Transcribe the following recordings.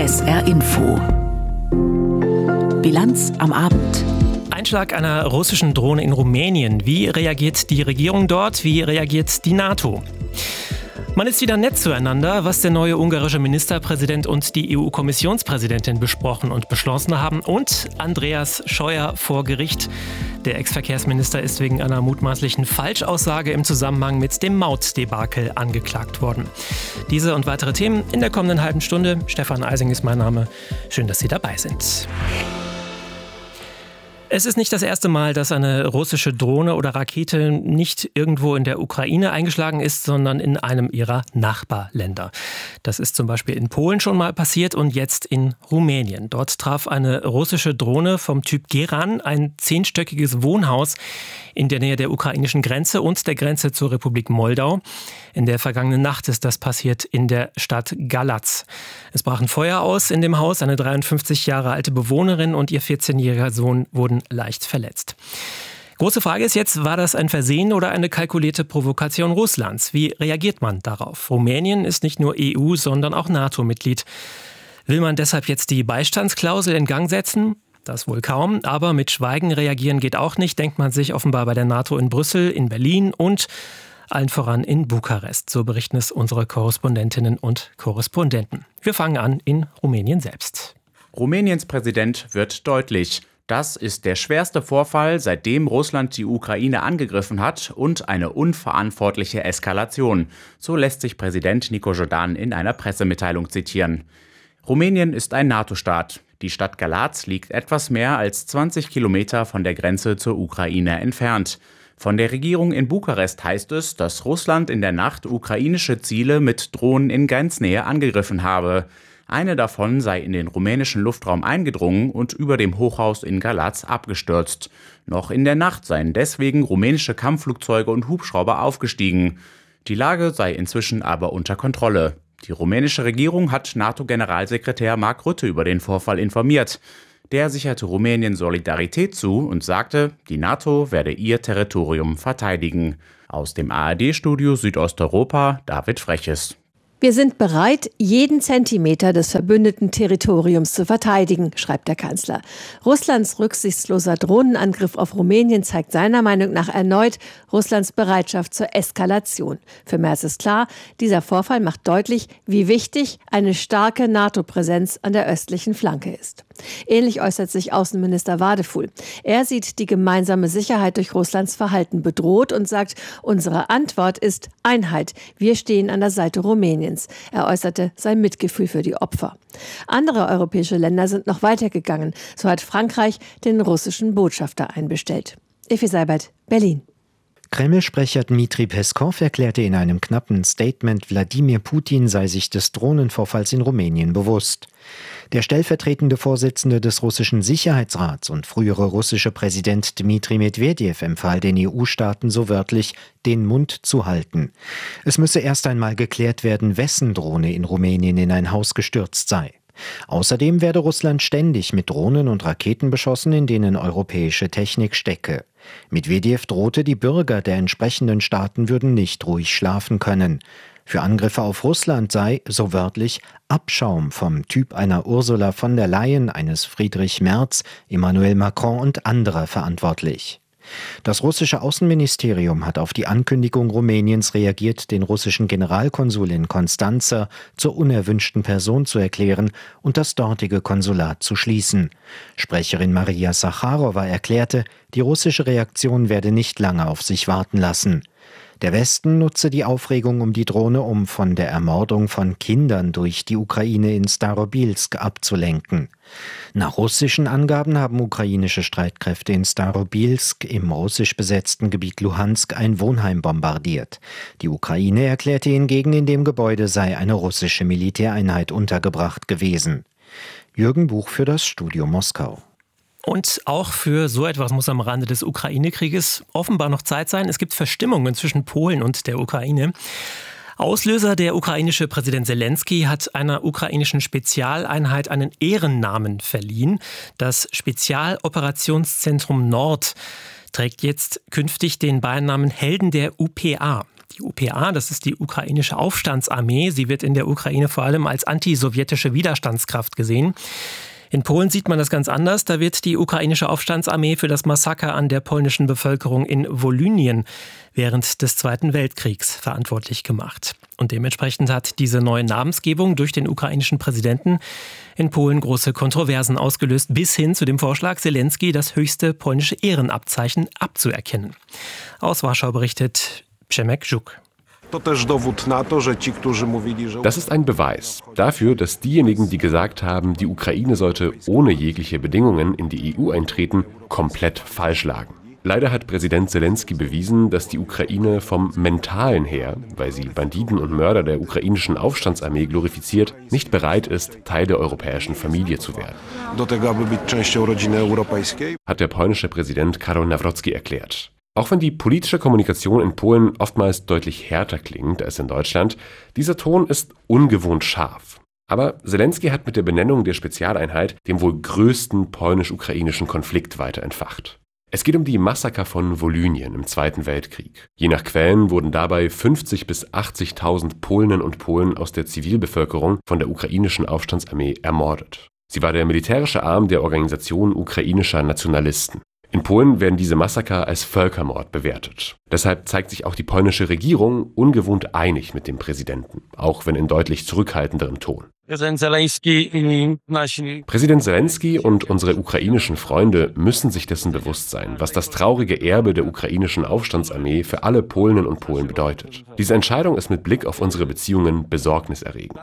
SR Info. Bilanz am Abend. Einschlag einer russischen Drohne in Rumänien. Wie reagiert die Regierung dort? Wie reagiert die NATO? Man ist wieder nett zueinander, was der neue ungarische Ministerpräsident und die EU-Kommissionspräsidentin besprochen und beschlossen haben. Und Andreas Scheuer vor Gericht. Der Ex-Verkehrsminister ist wegen einer mutmaßlichen Falschaussage im Zusammenhang mit dem Mautdebakel angeklagt worden. Diese und weitere Themen in der kommenden halben Stunde. Stefan Eising ist mein Name. Schön, dass Sie dabei sind. Es ist nicht das erste Mal, dass eine russische Drohne oder Rakete nicht irgendwo in der Ukraine eingeschlagen ist, sondern in einem ihrer Nachbarländer. Das ist zum Beispiel in Polen schon mal passiert und jetzt in Rumänien. Dort traf eine russische Drohne vom Typ Geran ein 10-stöckiges Wohnhaus in der Nähe der ukrainischen Grenze und der Grenze zur Republik Moldau. In der vergangenen Nacht ist das passiert in der Stadt Galați. Es brach ein Feuer aus in dem Haus. Eine 53 Jahre alte Bewohnerin und ihr 14-jähriger Sohn wurden leicht verletzt. Große Frage ist jetzt, war das ein Versehen oder eine kalkulierte Provokation Russlands? Wie reagiert man darauf? Rumänien ist nicht nur EU, sondern auch NATO-Mitglied. Will man deshalb jetzt die Beistandsklausel in Gang setzen? Das wohl kaum, aber mit Schweigen reagieren geht auch nicht, denkt man sich offenbar bei der NATO in Brüssel, in Berlin und allen voran in Bukarest. So berichten es unsere Korrespondentinnen und Korrespondenten. Wir fangen an in Rumänien selbst. Rumäniens Präsident wird deutlich. Das ist der schwerste Vorfall, seitdem Russland die Ukraine angegriffen hat und eine unverantwortliche Eskalation. So lässt sich Präsident Nico Jordan in einer Pressemitteilung zitieren. Rumänien ist ein NATO-Staat. Die Stadt Galați liegt etwas mehr als 20 Kilometer von der Grenze zur Ukraine entfernt. Von der Regierung in Bukarest heißt es, dass Russland in der Nacht ukrainische Ziele mit Drohnen in Grenznähe angegriffen habe. Eine davon sei in den rumänischen Luftraum eingedrungen und über dem Hochhaus in Galați abgestürzt. Noch in der Nacht seien deswegen rumänische Kampfflugzeuge und Hubschrauber aufgestiegen. Die Lage sei inzwischen aber unter Kontrolle. Die rumänische Regierung hat NATO-Generalsekretär Mark Rutte über den Vorfall informiert. Der sicherte Rumänien Solidarität zu und sagte, die NATO werde ihr Territorium verteidigen. Aus dem ARD-Studio Südosteuropa David Freches. Wir sind bereit, jeden Zentimeter des verbündeten Territoriums zu verteidigen, schreibt der Kanzler. Russlands rücksichtsloser Drohnenangriff auf Rumänien zeigt seiner Meinung nach erneut Russlands Bereitschaft zur Eskalation. Für Merz ist klar, dieser Vorfall macht deutlich, wie wichtig eine starke NATO-Präsenz an der östlichen Flanke ist. Ähnlich äußert sich Außenminister Wadefuhl. Er sieht die gemeinsame Sicherheit durch Russlands Verhalten bedroht und sagt, unsere Antwort ist Einheit. Wir stehen an der Seite Rumäniens. Er äußerte sein Mitgefühl für die Opfer. Andere europäische Länder sind noch weitergegangen. So hat Frankreich den russischen Botschafter einbestellt. Effi Seibert, Berlin. Kreml-Sprecher Dmitri Peskow erklärte in einem knappen Statement, Wladimir Putin sei sich des Drohnenvorfalls in Rumänien bewusst. Der stellvertretende Vorsitzende des russischen Sicherheitsrats und frühere russische Präsident Dmitri Medwedew empfahl den EU-Staaten so wörtlich, den Mund zu halten. Es müsse erst einmal geklärt werden, wessen Drohne in Rumänien in ein Haus gestürzt sei. Außerdem werde Russland ständig mit Drohnen und Raketen beschossen, in denen europäische Technik stecke. Medwedew drohte, die Bürger der entsprechenden Staaten würden nicht ruhig schlafen können. Für Angriffe auf Russland sei, so wörtlich, Abschaum vom Typ einer Ursula von der Leyen, eines Friedrich Merz, Emmanuel Macron und anderer verantwortlich. Das russische Außenministerium hat auf die Ankündigung Rumäniens reagiert, den russischen Generalkonsul in Konstanza zur unerwünschten Person zu erklären und das dortige Konsulat zu schließen. Sprecherin Maria Sacharowa erklärte, die russische Reaktion werde nicht lange auf sich warten lassen. Der Westen nutze die Aufregung um die Drohne, um von der Ermordung von Kindern durch die Ukraine in Starobilsk abzulenken. Nach russischen Angaben haben ukrainische Streitkräfte in Starobilsk im russisch besetzten Gebiet Luhansk ein Wohnheim bombardiert. Die Ukraine erklärte hingegen, in dem Gebäude sei eine russische Militäreinheit untergebracht gewesen. Jürgen Buch für das Studio Moskau. Und auch für so etwas muss am Rande des Ukraine-Krieges offenbar noch Zeit sein. Es gibt Verstimmungen zwischen Polen und der Ukraine. Auslöser, der ukrainische Präsident Selenskyj hat einer ukrainischen Spezialeinheit einen Ehrennamen verliehen. Das Spezialoperationszentrum Nord trägt jetzt künftig den Beinamen Helden der UPA. Die UPA, das ist die ukrainische Aufstandsarmee. Sie wird in der Ukraine vor allem als antisowjetische Widerstandskraft gesehen. In Polen sieht man das ganz anders. Da wird die ukrainische Aufstandsarmee für das Massaker an der polnischen Bevölkerung in Wolynien während des Zweiten Weltkriegs verantwortlich gemacht. Und dementsprechend hat diese neue Namensgebung durch den ukrainischen Präsidenten in Polen große Kontroversen ausgelöst, bis hin zu dem Vorschlag, Zelensky das höchste polnische Ehrenabzeichen abzuerkennen. Aus Warschau berichtet Przemek Żuk. Das ist ein Beweis dafür, dass diejenigen, die gesagt haben, die Ukraine sollte ohne jegliche Bedingungen in die EU eintreten, komplett falsch lagen. Leider hat Präsident Zelensky bewiesen, dass die Ukraine vom Mentalen her, weil sie Banditen und Mörder der ukrainischen Aufstandsarmee glorifiziert, nicht bereit ist, Teil der europäischen Familie zu werden. Hat der polnische Präsident Karol Nawrocki erklärt. Auch wenn die politische Kommunikation in Polen oftmals deutlich härter klingt als in Deutschland, dieser Ton ist ungewohnt scharf. Aber Zelensky hat mit der Benennung der Spezialeinheit den wohl größten polnisch-ukrainischen Konflikt weiter entfacht. Es geht um die Massaker von Wolynien im Zweiten Weltkrieg. Je nach Quellen wurden dabei 50.000 bis 80.000 Polinnen und Polen aus der Zivilbevölkerung von der ukrainischen Aufstandsarmee ermordet. Sie war der militärische Arm der Organisation ukrainischer Nationalisten. In Polen werden diese Massaker als Völkermord bewertet. Deshalb zeigt sich auch die polnische Regierung ungewohnt einig mit dem Präsidenten, auch wenn in deutlich zurückhaltenderem Ton. Präsident Zelensky und unsere ukrainischen Freunde müssen sich dessen bewusst sein, was das traurige Erbe der ukrainischen Aufstandsarmee für alle Polinnen und Polen bedeutet. Diese Entscheidung ist mit Blick auf unsere Beziehungen besorgniserregend,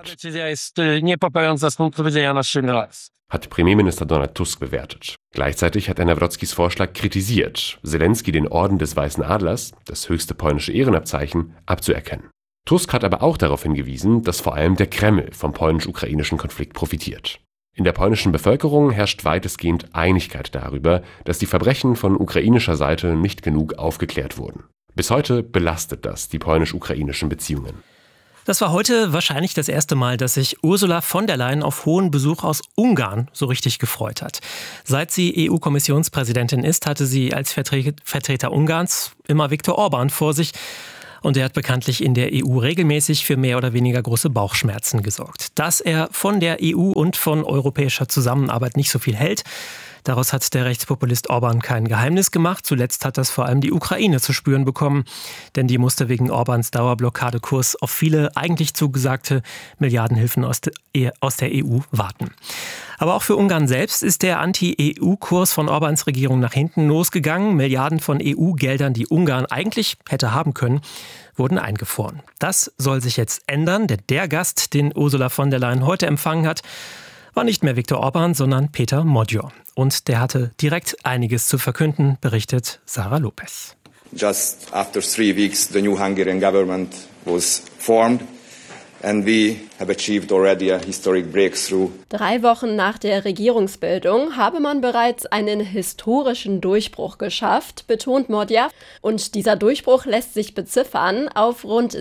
hat Premierminister Donald Tusk bewertet. Gleichzeitig hat er Nawrockis Vorschlag kritisiert, Zelensky den Orden des Weißen Adlers, das höchste polnische Ehrenabzeichen, abzuerkennen. Tusk hat aber auch darauf hingewiesen, dass vor allem der Kreml vom polnisch-ukrainischen Konflikt profitiert. In der polnischen Bevölkerung herrscht weitestgehend Einigkeit darüber, dass die Verbrechen von ukrainischer Seite nicht genug aufgeklärt wurden. Bis heute belastet das die polnisch-ukrainischen Beziehungen. Das war heute wahrscheinlich das erste Mal, dass sich Ursula von der Leyen auf hohen Besuch aus Ungarn so richtig gefreut hat. Seit sie EU-Kommissionspräsidentin ist, hatte sie als Vertreter Ungarns immer Viktor Orbán vor sich. Und er hat bekanntlich in der EU regelmäßig für mehr oder weniger große Bauchschmerzen gesorgt. Dass er von der EU und von europäischer Zusammenarbeit nicht so viel hält, daraus hat der Rechtspopulist Orbán kein Geheimnis gemacht. Zuletzt hat das vor allem die Ukraine zu spüren bekommen, denn die musste wegen Orbáns Dauerblockadekurs auf viele eigentlich zugesagte Milliardenhilfen aus der EU warten. Aber auch für Ungarn selbst ist der Anti-EU-Kurs von Orbáns Regierung nach hinten losgegangen. Milliarden von EU-Geldern, die Ungarn eigentlich hätte haben können, wurden eingefroren. Das soll sich jetzt ändern, denn der Gast, den Ursula von der Leyen heute empfangen hat, war nicht mehr Viktor Orbán, sondern Péter Magyar. Und der hatte direkt einiges zu verkünden, berichtet Sarah Lopez. Just after 3 weeks, the new Hungarian government was formed. And we have achieved already a historic breakthrough. 3 Wochen nach der Regierungsbildung habe man bereits einen historischen Durchbruch geschafft, betont Magyar. Und dieser Durchbruch lässt sich beziffern auf rund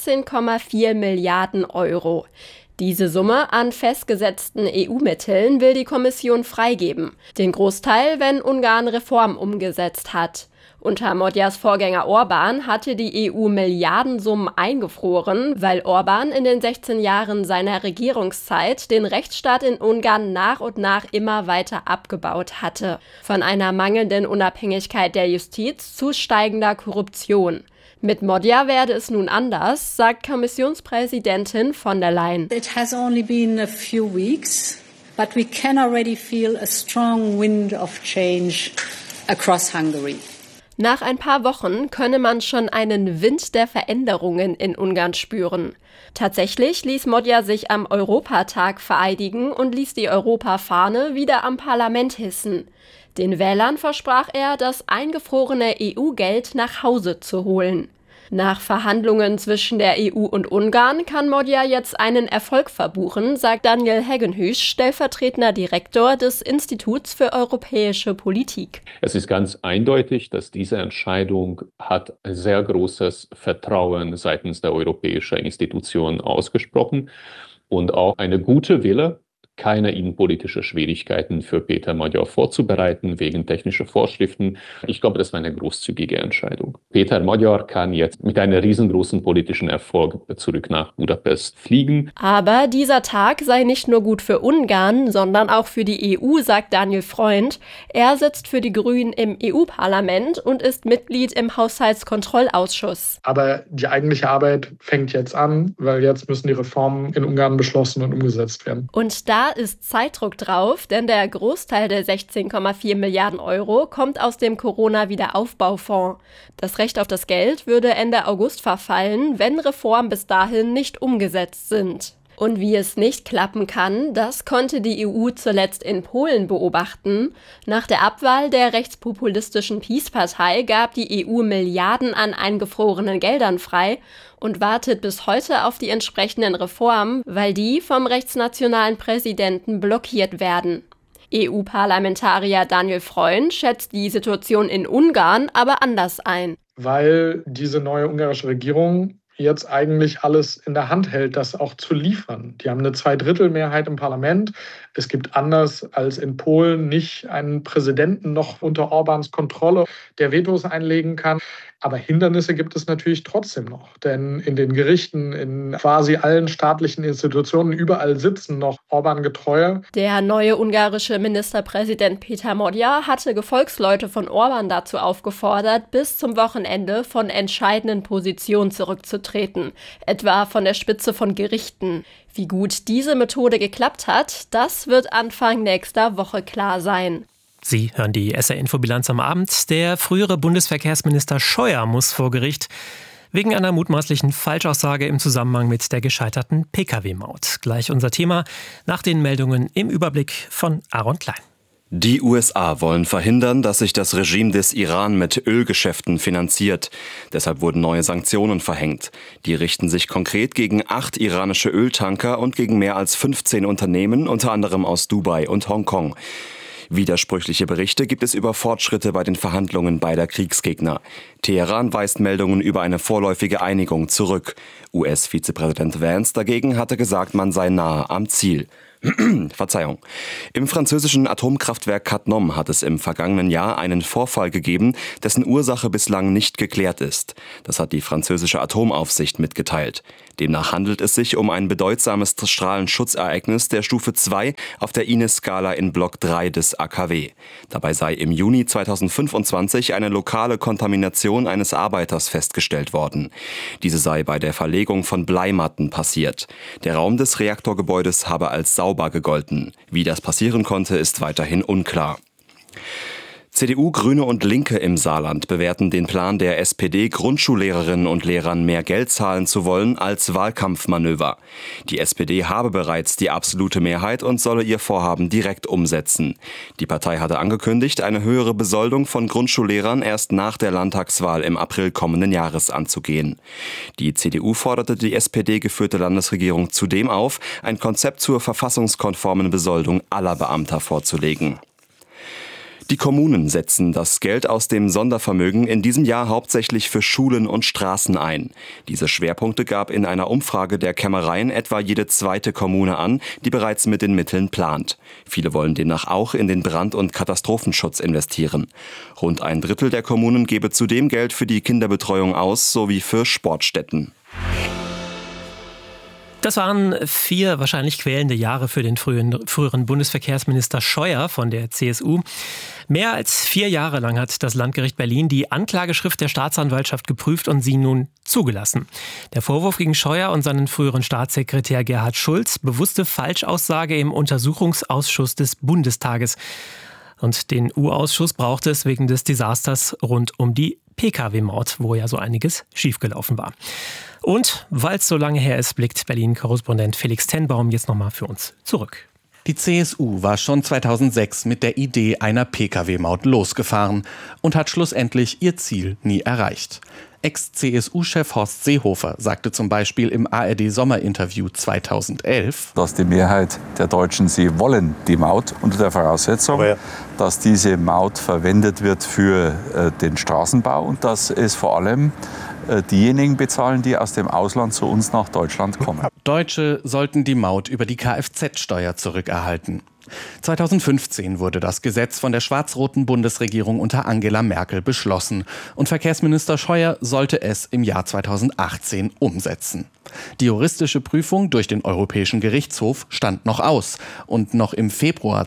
16,4 Milliarden Euro. Diese Summe an festgesetzten EU-Mitteln will die Kommission freigeben. Den Großteil, wenn Ungarn Reformen umgesetzt hat. Unter Magyars Vorgänger Orbán hatte die EU Milliardensummen eingefroren, weil Orbán in den 16 Jahren seiner Regierungszeit den Rechtsstaat in Ungarn nach und nach immer weiter abgebaut hatte. Von einer mangelnden Unabhängigkeit der Justiz zu steigender Korruption. Mit Magyar werde es nun anders, sagt Kommissionspräsidentin von der Leyen. It has only been a few weeks, but we can already feel a strong wind of change across Hungary. Nach ein paar Wochen könne man schon einen Wind der Veränderungen in Ungarn spüren. Tatsächlich ließ Magyar sich am Europatag vereidigen und ließ die Europafahne wieder am Parlament hissen. Den Wählern versprach er, das eingefrorene EU-Geld nach Hause zu holen. Nach Verhandlungen zwischen der EU und Ungarn kann Magyar jetzt einen Erfolg verbuchen, sagt Daniel Heggenhüs, stellvertretender Direktor des Instituts für europäische Politik. Es ist ganz eindeutig, dass diese Entscheidung hat ein sehr großes Vertrauen seitens der europäischen Institutionen ausgesprochen und auch eine gute Wille, keine innenpolitische Schwierigkeiten für Peter Magyar vorzubereiten, wegen technischer Vorschriften. Ich glaube, das war eine großzügige Entscheidung. Peter Magyar kann jetzt mit einem riesengroßen politischen Erfolg zurück nach Budapest fliegen. Aber dieser Tag sei nicht nur gut für Ungarn, sondern auch für die EU, sagt Daniel Freund. Er sitzt für die Grünen im EU-Parlament und ist Mitglied im Haushaltskontrollausschuss. Aber die eigentliche Arbeit fängt jetzt an, weil jetzt müssen die Reformen in Ungarn beschlossen und umgesetzt werden. Und da ist Zeitdruck drauf, denn der Großteil der 16,4 Milliarden Euro kommt aus dem Corona-Wiederaufbaufonds. Das Recht auf das Geld würde Ende August verfallen, wenn Reformen bis dahin nicht umgesetzt sind. Und wie es nicht klappen kann, das konnte die EU zuletzt in Polen beobachten. Nach der Abwahl der rechtspopulistischen PiS-Partei gab die EU Milliarden an eingefrorenen Geldern frei und wartet bis heute auf die entsprechenden Reformen, weil die vom rechtsnationalen Präsidenten blockiert werden. EU-Parlamentarier Daniel Freund schätzt die Situation in Ungarn aber anders ein. Weil diese neue ungarische Regierung jetzt eigentlich alles in der Hand hält, das auch zu liefern. Die haben eine Zweidrittelmehrheit im Parlament. Es gibt anders als in Polen nicht einen Präsidenten noch unter Orbáns Kontrolle, der Vetos einlegen kann. Aber Hindernisse gibt es natürlich trotzdem noch. Denn in den Gerichten, in quasi allen staatlichen Institutionen, überall sitzen noch Orbán-Getreue. Der neue ungarische Ministerpräsident Peter Magyar hatte Gefolgsleute von Orbán dazu aufgefordert, bis zum Wochenende von entscheidenden Positionen zurückzutreten, etwa von der Spitze von Gerichten. Wie gut diese Methode geklappt hat, das wird Anfang nächster Woche klar sein. Sie hören die SR-Infobilanz am Abend. Der frühere Bundesverkehrsminister Scheuer muss vor Gericht wegen einer mutmaßlichen Falschaussage im Zusammenhang mit der gescheiterten Pkw-Maut. Gleich unser Thema nach den Meldungen im Überblick von Aaron Klein. Die USA wollen verhindern, dass sich das Regime des Iran mit Ölgeschäften finanziert. Deshalb wurden neue Sanktionen verhängt. Die richten sich konkret gegen 8 iranische Öltanker und gegen mehr als 15 Unternehmen, unter anderem aus Dubai und Hongkong. Widersprüchliche Berichte gibt es über Fortschritte bei den Verhandlungen beider Kriegsgegner. Teheran weist Meldungen über eine vorläufige Einigung zurück. US-Vizepräsident Vance dagegen hatte gesagt, man sei nahe am Ziel. Verzeihung. Im französischen Atomkraftwerk Cattenom hat es im vergangenen Jahr einen Vorfall gegeben, dessen Ursache bislang nicht geklärt ist. Das hat die französische Atomaufsicht mitgeteilt. Demnach handelt es sich um ein bedeutsames Strahlenschutzereignis der Stufe 2 auf der INES-Skala in Block 3 des AKW. Dabei sei im Juni 2025 eine lokale Kontamination eines Arbeiters festgestellt worden. Diese sei bei der Verlegung von Bleimatten passiert. Der Raum des Reaktorgebäudes habe als sauber gegolten. Wie das passieren konnte, ist weiterhin unklar. CDU, Grüne und Linke im Saarland bewerten den Plan der SPD, Grundschullehrerinnen und Lehrern mehr Geld zahlen zu wollen, als Wahlkampfmanöver. Die SPD habe bereits die absolute Mehrheit und solle ihr Vorhaben direkt umsetzen. Die Partei hatte angekündigt, eine höhere Besoldung von Grundschullehrern erst nach der Landtagswahl im April kommenden Jahres anzugehen. Die CDU forderte die SPD-geführte Landesregierung zudem auf, ein Konzept zur verfassungskonformen Besoldung aller Beamter vorzulegen. Die Kommunen setzen das Geld aus dem Sondervermögen in diesem Jahr hauptsächlich für Schulen und Straßen ein. Diese Schwerpunkte gab in einer Umfrage der Kämmereien etwa jede zweite Kommune an, die bereits mit den Mitteln plant. Viele wollen demnach auch in den Brand- und Katastrophenschutz investieren. Rund ein Drittel der Kommunen gebe zudem Geld für die Kinderbetreuung aus, sowie für Sportstätten. Das waren 4 wahrscheinlich quälende Jahre für den früheren Bundesverkehrsminister Scheuer von der CSU. Mehr als 4 Jahre lang hat das Landgericht Berlin die Anklageschrift der Staatsanwaltschaft geprüft und sie nun zugelassen. Der Vorwurf gegen Scheuer und seinen früheren Staatssekretär Gerhard Schulz: bewusste Falschaussage im Untersuchungsausschuss des Bundestages. Und den U-Ausschuss brauchte es wegen des Desasters rund um die Pkw-Maut, wo ja so einiges schiefgelaufen war. Und weil es so lange her ist, blickt Berlin-Korrespondent Felix Tenbaum jetzt nochmal für uns zurück. Die CSU war schon 2006 mit der Idee einer Pkw-Maut losgefahren und hat schlussendlich ihr Ziel nie erreicht. Ex-CSU-Chef Horst Seehofer sagte zum Beispiel im ARD-Sommerinterview 2011, dass die Mehrheit der Deutschen, sie wollen die Maut unter der Voraussetzung, dass diese Maut verwendet wird für den Straßenbau und dass es vor allem diejenigen bezahlen, die aus dem Ausland zu uns nach Deutschland kommen. Deutsche sollten die Maut über die Kfz-Steuer zurückerhalten. 2015 wurde das Gesetz von der schwarz-roten Bundesregierung unter Angela Merkel beschlossen und Verkehrsminister Scheuer sollte es im Jahr 2018 umsetzen. Die juristische Prüfung durch den Europäischen Gerichtshof stand noch aus und noch im Februar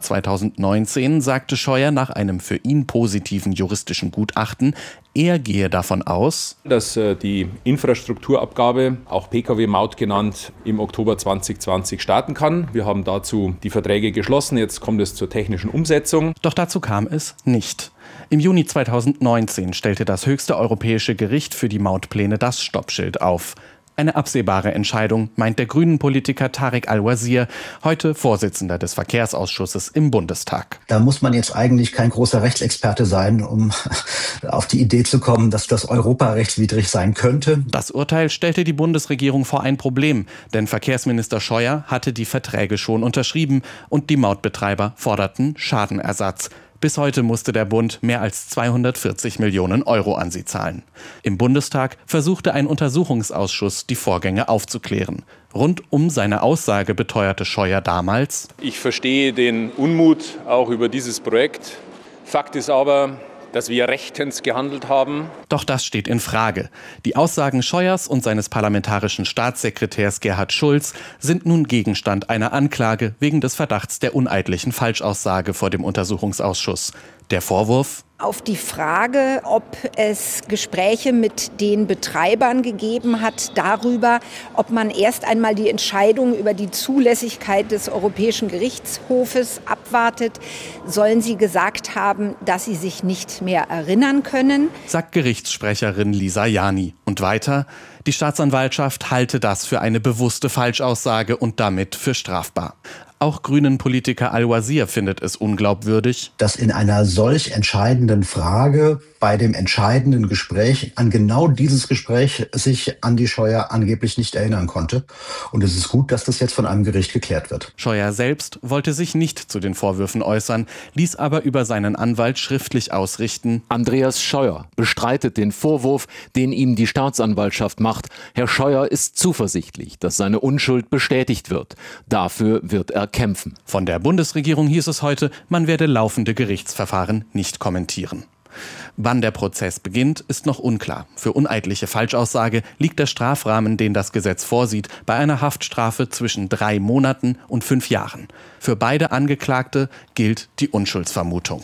2019 sagte Scheuer nach einem für ihn positiven juristischen Gutachten, er gehe davon aus, dass die Infrastrukturabgabe, auch Pkw-Maut genannt, im Oktober 2020 starten kann. Wir haben dazu die Verträge geschlossen, jetzt kommt es zur technischen Umsetzung. Doch dazu kam es nicht. Im Juni 2019 stellte das höchste europäische Gericht für die Mautpläne das Stoppschild auf. Eine absehbare Entscheidung, meint der Grünen-Politiker Tarek Al-Wazir, heute Vorsitzender des Verkehrsausschusses im Bundestag. Da muss man jetzt eigentlich kein großer Rechtsexperte sein, um auf die Idee zu kommen, dass das europarechtswidrig sein könnte. Das Urteil stellte die Bundesregierung vor ein Problem, denn Verkehrsminister Scheuer hatte die Verträge schon unterschrieben und die Mautbetreiber forderten Schadenersatz. Bis heute musste der Bund mehr als 240 Millionen Euro an sie zahlen. Im Bundestag versuchte ein Untersuchungsausschuss, die Vorgänge aufzuklären. Rund um seine Aussage beteuerte Scheuer damals: Ich verstehe den Unmut auch über dieses Projekt. Fakt ist aber, dass wir rechtens gehandelt haben. Doch das steht in Frage. Die Aussagen Scheuers und seines parlamentarischen Staatssekretärs Gerhard Schulz sind nun Gegenstand einer Anklage wegen des Verdachts der uneidlichen Falschaussage vor dem Untersuchungsausschuss. Der Vorwurf: Auf die Frage, ob es Gespräche mit den Betreibern gegeben hat darüber, ob man erst einmal die Entscheidung über die Zulässigkeit des Europäischen Gerichtshofes abwartet, sollen sie gesagt haben, dass sie sich nicht mehr erinnern können, sagt Gerichtssprecherin Lisa Jani. Und weiter: Die Staatsanwaltschaft halte das für eine bewusste Falschaussage und damit für strafbar. Auch Grünen-Politiker Al-Wazir findet es unglaubwürdig, dass in einer solch entscheidenden Frage bei dem entscheidenden Gespräch an genau dieses Gespräch sich Andi Scheuer angeblich nicht erinnern konnte. Und es ist gut, dass das jetzt von einem Gericht geklärt wird. Scheuer selbst wollte sich nicht zu den Vorwürfen äußern, ließ aber über seinen Anwalt schriftlich ausrichten: Andreas Scheuer bestreitet den Vorwurf, den ihm die Staatsanwaltschaft macht. Herr Scheuer ist zuversichtlich, dass seine Unschuld bestätigt wird. Dafür wird er kämpfen. Von der Bundesregierung hieß es heute, man werde laufende Gerichtsverfahren nicht kommentieren. Wann der Prozess beginnt, ist noch unklar. Für uneidliche Falschaussage liegt der Strafrahmen, den das Gesetz vorsieht, bei einer Haftstrafe zwischen 3 Monaten und 5 Jahren. Für beide Angeklagte gilt die Unschuldsvermutung.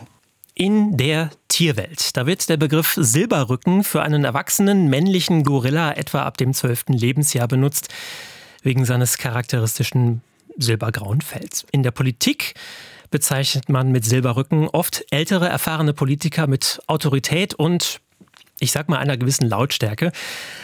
In der Tierwelt. Da wird der Begriff Silberrücken für einen erwachsenen männlichen Gorilla etwa ab dem 12. Lebensjahr benutzt, wegen seines charakteristischen silbergrauen Fells. In der Politik bezeichnet man mit Silberrücken oft ältere, erfahrene Politiker mit Autorität und, ich sag mal, einer gewissen Lautstärke.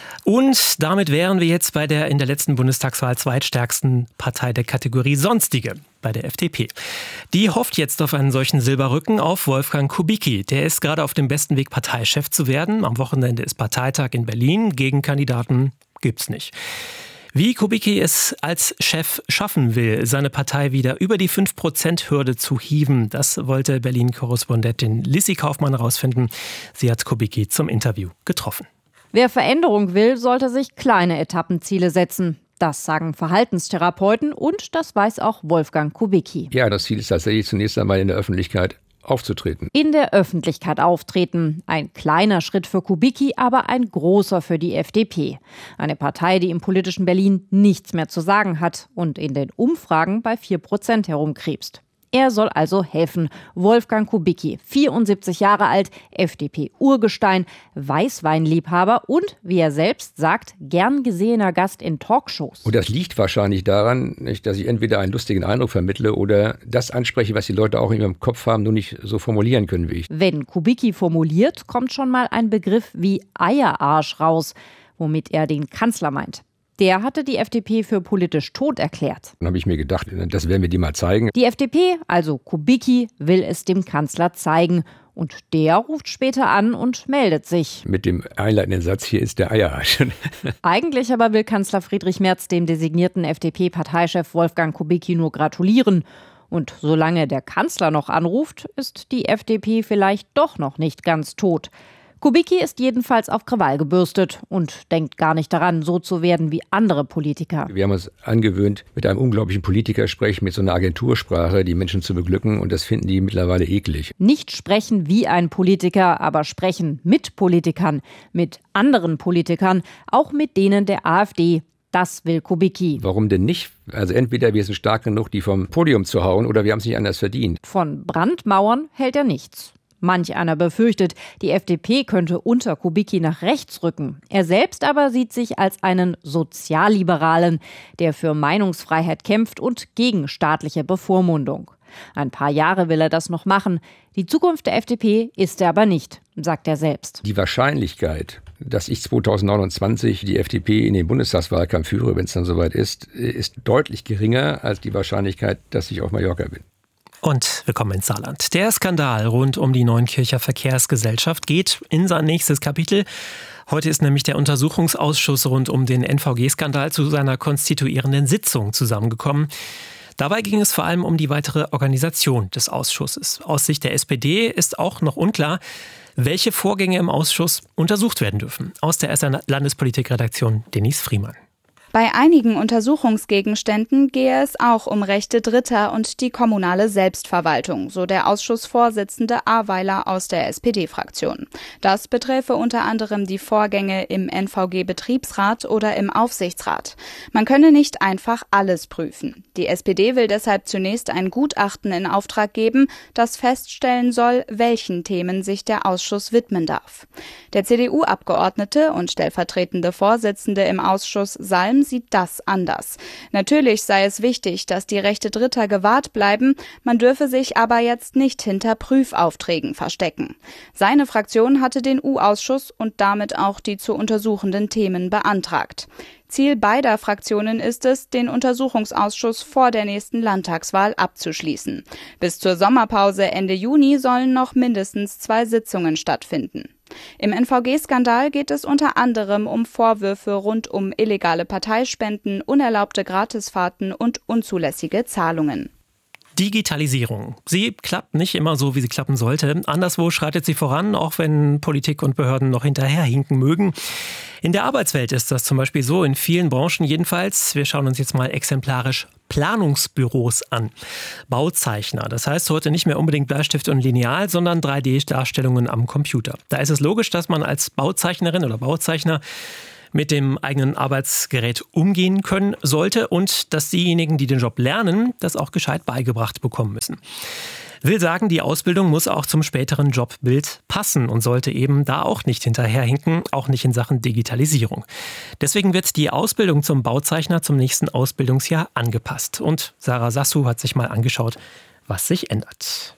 Und damit wären wir jetzt bei der in der letzten Bundestagswahl zweitstärksten Partei der Kategorie Sonstige, bei der FDP. Die hofft jetzt auf einen solchen Silberrücken auf Wolfgang Kubicki. Der ist gerade auf dem besten Weg, Parteichef zu werden. Am Wochenende ist Parteitag in Berlin. Gegenkandidaten gibt's nicht. Wie Kubicki es als Chef schaffen will, seine Partei wieder über die 5%-Hürde zu hieven, das wollte Berlin-Korrespondentin Lissy Kaufmann herausfinden. Sie hat Kubicki zum Interview getroffen. Wer Veränderung will, sollte sich kleine Etappenziele setzen. Das sagen Verhaltenstherapeuten und das weiß auch Wolfgang Kubicki. Ja, das Ziel ist tatsächlich zunächst einmal in der Öffentlichkeit aufzutreten. In der Öffentlichkeit auftreten. Ein kleiner Schritt für Kubicki, aber ein großer für die FDP. Eine Partei, die im politischen Berlin nichts mehr zu sagen hat und in den Umfragen bei 4% herumkrebst. Er soll also helfen. Wolfgang Kubicki, 74 Jahre alt, FDP-Urgestein, Weißweinliebhaber und, wie er selbst sagt, gern gesehener Gast in Talkshows. Und das liegt wahrscheinlich daran, dass ich entweder einen lustigen Eindruck vermittle oder das anspreche, was die Leute auch in ihrem Kopf haben, nur nicht so formulieren können wie ich. Wenn Kubicki formuliert, kommt schon mal ein Begriff wie Eierarsch raus, womit er den Kanzler meint. Der hatte die FDP für politisch tot erklärt. Dann habe ich mir gedacht, das werden wir die mal zeigen. Die FDP, also Kubicki, will es dem Kanzler zeigen. Und der ruft später an und meldet sich. Mit dem einleitenden Satz, hier ist der Eierarsch. Eigentlich aber will Kanzler Friedrich Merz dem designierten FDP-Parteichef Wolfgang Kubicki nur gratulieren. Und solange der Kanzler noch anruft, ist die FDP vielleicht doch noch nicht ganz tot. Kubicki ist jedenfalls auf Krawall gebürstet und denkt gar nicht daran, so zu werden wie andere Politiker. Wir haben uns angewöhnt, mit einem unglaublichen Politikersprech, mit so einer Agentursprache, die Menschen zu beglücken, und das finden die mittlerweile eklig. Nicht sprechen wie ein Politiker, aber sprechen mit Politikern, mit anderen Politikern, auch mit denen der AfD. Das will Kubicki. Warum denn nicht? Also entweder wir sind stark genug, die vom Podium zu hauen, oder wir haben es nicht anders verdient. Von Brandmauern hält er nichts. Manch einer befürchtet, die FDP könnte unter Kubicki nach rechts rücken. Er selbst aber sieht sich als einen Sozialliberalen, der für Meinungsfreiheit kämpft und gegen staatliche Bevormundung. Ein paar Jahre will er das noch machen. Die Zukunft der FDP ist er aber nicht, sagt er selbst. Die Wahrscheinlichkeit, dass ich 2029 die FDP in den Bundestagswahlkampf führe, wenn es dann soweit ist deutlich geringer als die Wahrscheinlichkeit, dass ich auf Mallorca bin. Und willkommen ins Saarland. Der Skandal rund um die Neunkircher Verkehrsgesellschaft geht in sein nächstes Kapitel. Heute ist nämlich der Untersuchungsausschuss rund um den NVG-Skandal zu seiner konstituierenden Sitzung zusammengekommen. Dabei ging es vor allem um die weitere Organisation des Ausschusses. Aus Sicht der SPD ist auch noch unklar, welche Vorgänge im Ausschuss untersucht werden dürfen. Aus der SR Landespolitikredaktion Denise Friemann. Bei einigen Untersuchungsgegenständen gehe es auch um Rechte Dritter und die kommunale Selbstverwaltung, so der Ausschussvorsitzende Aweiler aus der SPD-Fraktion. Das beträfe unter anderem die Vorgänge im NVG-Betriebsrat oder im Aufsichtsrat. Man könne nicht einfach alles prüfen. Die SPD will deshalb zunächst ein Gutachten in Auftrag geben, das feststellen soll, welchen Themen sich der Ausschuss widmen darf. Der CDU-Abgeordnete und stellvertretende Vorsitzende im Ausschuss Salm sieht das anders. Natürlich sei es wichtig, dass die Rechte Dritter gewahrt bleiben, man dürfe sich aber jetzt nicht hinter Prüfaufträgen verstecken. Seine Fraktion hatte den U-Ausschuss und damit auch die zu untersuchenden Themen beantragt. Ziel beider Fraktionen ist es, den Untersuchungsausschuss vor der nächsten Landtagswahl abzuschließen. Bis zur Sommerpause Ende Juni sollen noch mindestens 2 Sitzungen stattfinden. Im NVG-Skandal geht es unter anderem um Vorwürfe rund um illegale Parteispenden, unerlaubte Gratisfahrten und unzulässige Zahlungen. Digitalisierung. Sie klappt nicht immer so, wie sie klappen sollte. Anderswo schreitet sie voran, auch wenn Politik und Behörden noch hinterherhinken mögen. In der Arbeitswelt ist das zum Beispiel so, in vielen Branchen jedenfalls. Wir schauen uns jetzt mal exemplarisch Planungsbüros an. Bauzeichner, das heißt heute nicht mehr unbedingt Bleistift und Lineal, sondern 3D-Darstellungen am Computer. Da ist es logisch, dass man als Bauzeichnerin oder Bauzeichner mit dem eigenen Arbeitsgerät umgehen können sollte und dass diejenigen, die den Job lernen, das auch gescheit beigebracht bekommen müssen. Will sagen, die Ausbildung muss auch zum späteren Jobbild passen und sollte eben da auch nicht hinterherhinken, auch nicht in Sachen Digitalisierung. Deswegen wird die Ausbildung zum Bauzeichner zum nächsten Ausbildungsjahr angepasst. Und Sarah Sassu hat sich mal angeschaut, was sich ändert.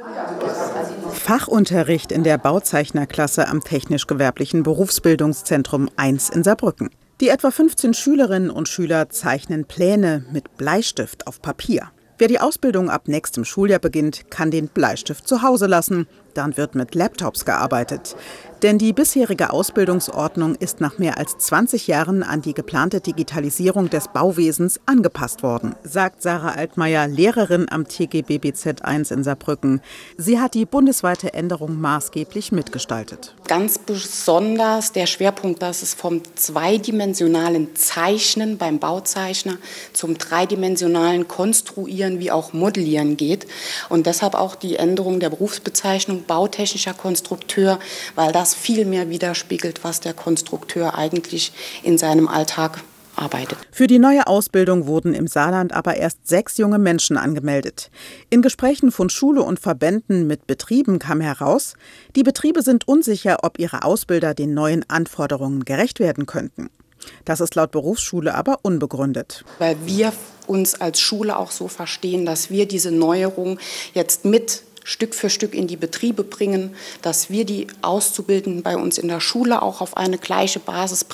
Fachunterricht in der Bauzeichnerklasse am Technisch-Gewerblichen Berufsbildungszentrum 1 in Saarbrücken. Die etwa 15 Schülerinnen und Schüler zeichnen Pläne mit Bleistift auf Papier. Wer die Ausbildung ab nächstem Schuljahr beginnt, kann den Bleistift zu Hause lassen. Dann wird mit Laptops gearbeitet. Denn die bisherige Ausbildungsordnung ist nach mehr als 20 Jahren an die geplante Digitalisierung des Bauwesens angepasst worden, sagt Sarah Altmaier, Lehrerin am TGBBZ 1 in Saarbrücken. Sie hat die bundesweite Änderung maßgeblich mitgestaltet. Ganz besonders der Schwerpunkt, dass es vom zweidimensionalen Zeichnen beim Bauzeichner zum dreidimensionalen Konstruieren wie auch Modellieren geht. Und deshalb auch die Änderung der Berufsbezeichnung bautechnischer Konstrukteur, weil das viel mehr widerspiegelt, was der Konstrukteur eigentlich in seinem Alltag arbeitet. Für die neue Ausbildung wurden im Saarland aber erst 6 junge Menschen angemeldet. In Gesprächen von Schule und Verbänden mit Betrieben kam heraus, die Betriebe sind unsicher, ob ihre Ausbilder den neuen Anforderungen gerecht werden könnten. Das ist laut Berufsschule aber unbegründet. Weil wir uns als Schule auch so verstehen, dass wir diese Neuerung jetzt mit Stück für Stück in die Betriebe bringen, dass wir die Auszubildenden bei uns in der Schule auch auf eine gleiche Basis bringen.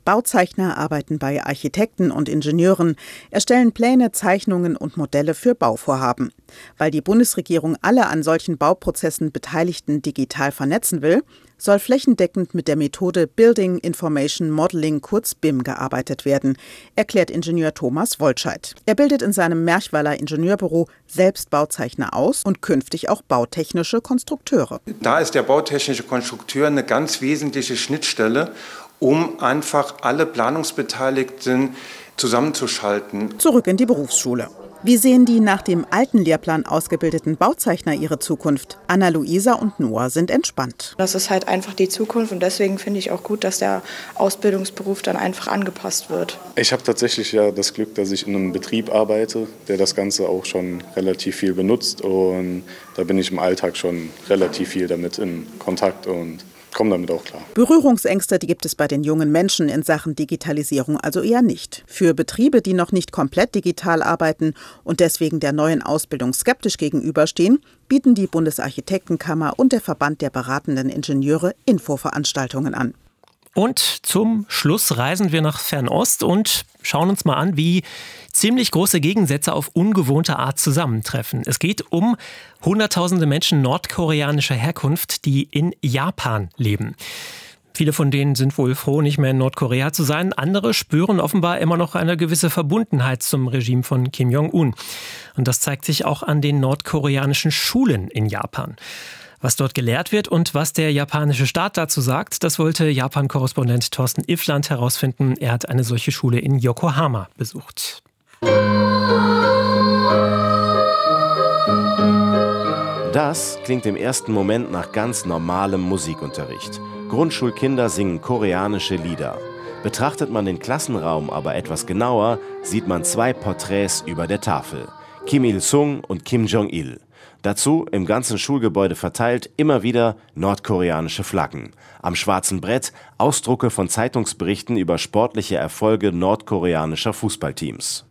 Bauzeichner arbeiten bei Architekten und Ingenieuren, erstellen Pläne, Zeichnungen und Modelle für Bauvorhaben. Weil die Bundesregierung alle an solchen Bauprozessen Beteiligten digital vernetzen will, soll flächendeckend mit der Methode Building Information Modeling, kurz BIM, gearbeitet werden, erklärt Ingenieur Thomas Woltscheid. Er bildet in seinem Merchweiler Ingenieurbüro selbst Bauzeichner aus und künftig auch bautechnische Konstrukteure. Da ist der bautechnische Konstrukteur eine ganz wesentliche Schnittstelle, um einfach alle Planungsbeteiligten zusammenzuschalten. Zurück in die Berufsschule. Wie sehen die nach dem alten Lehrplan ausgebildeten Bauzeichner ihre Zukunft? Anna-Luisa und Noah sind entspannt. Das ist halt einfach die Zukunft und deswegen finde ich auch gut, dass der Ausbildungsberuf dann einfach angepasst wird. Ich habe tatsächlich ja das Glück, dass ich in einem Betrieb arbeite, der das Ganze auch schon relativ viel benutzt, und da bin ich im Alltag schon relativ viel damit in Kontakt und komme damit auch klar. Berührungsängste, die gibt es bei den jungen Menschen in Sachen Digitalisierung also eher nicht. Für Betriebe, die noch nicht komplett digital arbeiten und deswegen der neuen Ausbildung skeptisch gegenüberstehen, bieten die Bundesarchitektenkammer und der Verband der beratenden Ingenieure Infoveranstaltungen an. Und zum Schluss reisen wir nach Fernost und schauen uns mal an, wie ziemlich große Gegensätze auf ungewohnte Art zusammentreffen. Es geht um hunderttausende Menschen nordkoreanischer Herkunft, die in Japan leben. Viele von denen sind wohl froh, nicht mehr in Nordkorea zu sein. Andere spüren offenbar immer noch eine gewisse Verbundenheit zum Regime von Kim Jong-un. Und das zeigt sich auch an den nordkoreanischen Schulen in Japan. Was dort gelehrt wird und was der japanische Staat dazu sagt, das wollte Japan-Korrespondent Thorsten Iffland herausfinden. Er hat eine solche Schule in Yokohama besucht. Das klingt im ersten Moment nach ganz normalem Musikunterricht. Grundschulkinder singen koreanische Lieder. Betrachtet man den Klassenraum aber etwas genauer, sieht man zwei Porträts über der Tafel: Kim Il-sung und Kim Jong-il. Dazu im ganzen Schulgebäude verteilt immer wieder nordkoreanische Flaggen. Am schwarzen Brett Ausdrucke von Zeitungsberichten über sportliche Erfolge nordkoreanischer Fußballteams.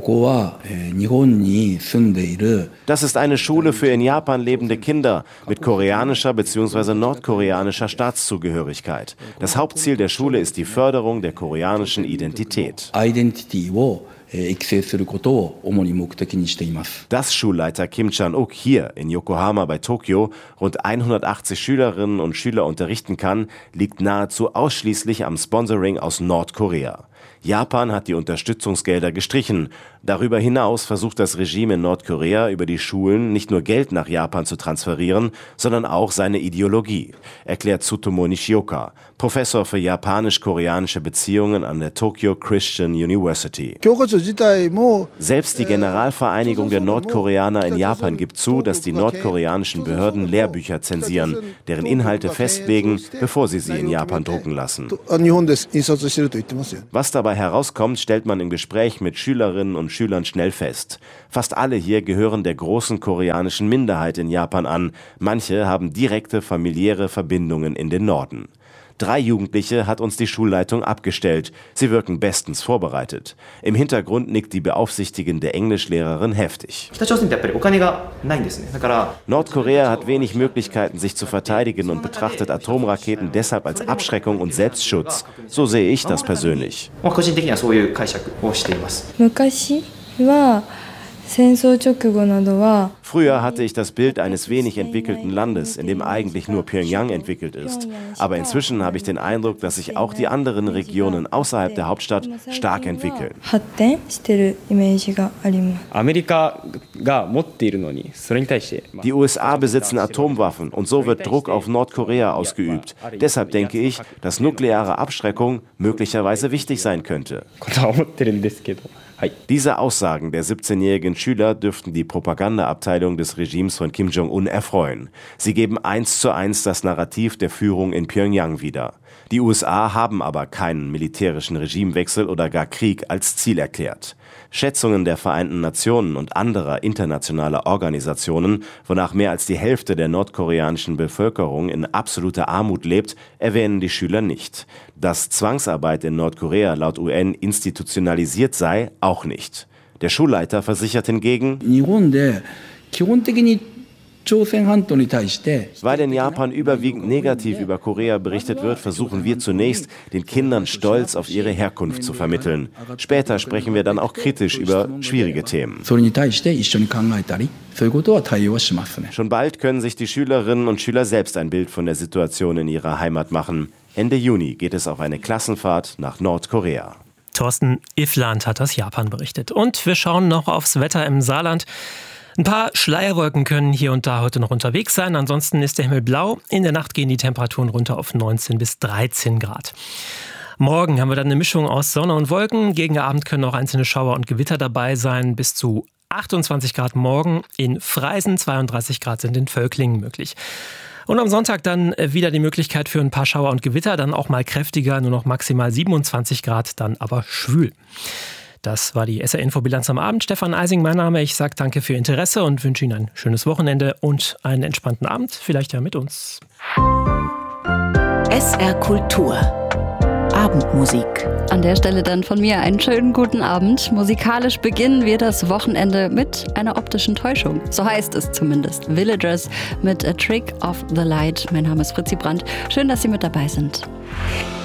Das ist eine Schule für in Japan lebende Kinder mit koreanischer bzw. nordkoreanischer Staatszugehörigkeit. Das Hauptziel der Schule ist die Förderung der koreanischen Identität. Dass Schulleiter Kim Chan-uk hier in Yokohama bei Tokio rund 180 Schülerinnen und Schüler unterrichten kann, liegt nahezu ausschließlich am Sponsoring aus Nordkorea. Japan hat die Unterstützungsgelder gestrichen. Darüber hinaus versucht das Regime in Nordkorea über die Schulen nicht nur Geld nach Japan zu transferieren, sondern auch seine Ideologie, erklärt Tsutomu Nishioka, Professor für japanisch-koreanische Beziehungen an der Tokyo Christian University. Selbst die Generalvereinigung der Nordkoreaner in Japan gibt zu, dass die nordkoreanischen Behörden Lehrbücher zensieren, deren Inhalte festlegen, bevor sie in Japan drucken lassen. Was dabei herauskommt, stellt man im Gespräch mit Schülerinnen und Schülern schnell fest. Fast alle hier gehören der großen koreanischen Minderheit in Japan an. Manche haben direkte familiäre Verbindungen in den Norden. 3 Jugendliche hat uns die Schulleitung abgestellt. Sie wirken bestens vorbereitet. Im Hintergrund nickt die beaufsichtigende Englischlehrerin heftig. Nordkorea hat wenig Möglichkeiten, sich zu verteidigen und betrachtet Atomraketen deshalb als Abschreckung und Selbstschutz. So sehe ich das persönlich. Früher hatte ich das Bild eines wenig entwickelten Landes, in dem eigentlich nur Pyongyang entwickelt ist. Aber inzwischen habe ich den Eindruck, dass sich auch die anderen Regionen außerhalb der Hauptstadt stark entwickeln. Die USA besitzen Atomwaffen und so wird Druck auf Nordkorea ausgeübt. Deshalb denke ich, dass nukleare Abschreckung möglicherweise wichtig sein könnte. Diese Aussagen der 17-jährigen Schüler dürften die Propagandaabteilung des Regimes von Kim Jong-un erfreuen. Sie geben 1:1 das Narrativ der Führung in Pyongyang wieder. Die USA haben aber keinen militärischen Regimewechsel oder gar Krieg als Ziel erklärt. Schätzungen der Vereinten Nationen und anderer internationaler Organisationen, wonach mehr als die Hälfte der nordkoreanischen Bevölkerung in absoluter Armut lebt, erwähnen die Schüler nicht. Dass Zwangsarbeit in Nordkorea laut UN institutionalisiert sei, auch nicht. Der Schulleiter versichert hingegen: Weil in Japan überwiegend negativ über Korea berichtet wird, versuchen wir zunächst, den Kindern Stolz auf ihre Herkunft zu vermitteln. Später sprechen wir dann auch kritisch über schwierige Themen. Schon bald können sich die Schülerinnen und Schüler selbst ein Bild von der Situation in ihrer Heimat machen. Ende Juni geht es auf eine Klassenfahrt nach Nordkorea. Thorsten Iffland hat aus Japan berichtet. Und wir schauen noch aufs Wetter im Saarland. Ein paar Schleierwolken können hier und da heute noch unterwegs sein. Ansonsten ist der Himmel blau. In der Nacht gehen die Temperaturen runter auf 19 bis 13 Grad. Morgen haben wir dann eine Mischung aus Sonne und Wolken. Gegen Abend können auch einzelne Schauer und Gewitter dabei sein. Bis zu 28 Grad morgen in Freisen, 32 Grad sind in Völklingen möglich. Und am Sonntag dann wieder die Möglichkeit für ein paar Schauer und Gewitter. Dann auch mal kräftiger, nur noch maximal 27 Grad, dann aber schwül. Das war die SR-Info-Bilanz am Abend. Stefan Eising, mein Name. Ich sage danke für Ihr Interesse und wünsche Ihnen ein schönes Wochenende und einen entspannten Abend. Vielleicht ja mit uns. SR Kultur. Abendmusik. An der Stelle dann von mir einen schönen guten Abend. Musikalisch beginnen wir das Wochenende mit einer optischen Täuschung. So heißt es zumindest. Villagers mit A Trick of the Light. Mein Name ist Fritzi Brandt. Schön, dass Sie mit dabei sind.